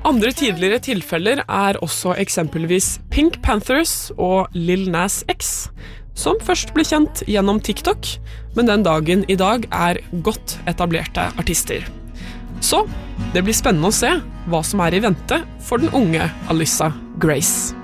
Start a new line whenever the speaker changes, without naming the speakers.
Andre tidligere tilfeller også eksempelvis Pink Panthers og Lil Nas X, som først ble kjent gjennom TikTok, men den dagen i dag godt etablerte artister. Så det blir spennende å se hva som i vente for den unge Alyssa Grace.